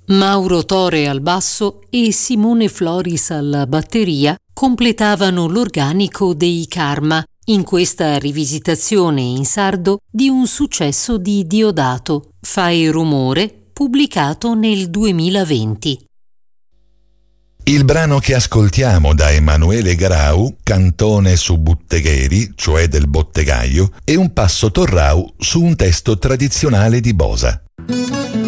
Mauro Tore al basso e Simone Floris alla batteria completavano l'organico dei Karma in questa rivisitazione in sardo di un successo di Diodato, Fai rumore, pubblicato nel 2020. Il brano che ascoltiamo da Emanuele Garau, Cantone su Buttegheri, cioè del bottegaio, è un passo torrau su un testo tradizionale di Bosa.